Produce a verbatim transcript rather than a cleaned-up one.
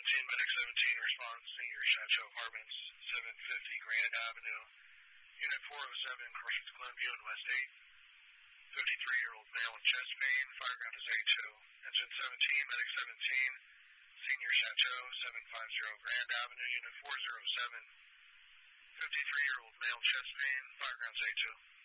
seventeen, Medic seventeen, response, Senior Chateau Apartments, seven fifty Grand Avenue, Unit four oh seven, Corrections Glenview and West eight. fifty-three-year-old male with chest pain, fireground is A two. Engine seventeen, Medic seventeen, Senior Chateau, seven fifty Grand Avenue, Unit four oh seven. fifty-three-year-old male chest pain, fireground is A two.